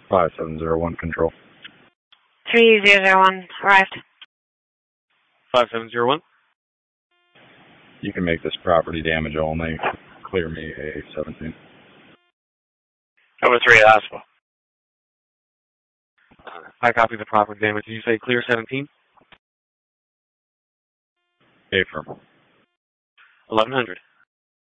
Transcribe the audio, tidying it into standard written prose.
5701 control. 3001 arrived. 5701. You can make this property damage only. Clear me A17. Number 3 hospital. I copy the property damage. Did you say clear 17? A firm. 1100.